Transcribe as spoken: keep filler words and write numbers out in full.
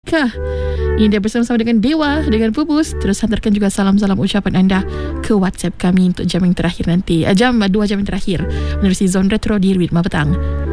adakah? Ini dia bersama-sama dengan Dewa, dengan Pupus. Terus hantarkan juga salam-salam ucapan anda ke WhatsApp kami untuk jam yang terakhir nanti. Jam dua jam yang terakhir menerusi Zon Retro di Ritma Petang.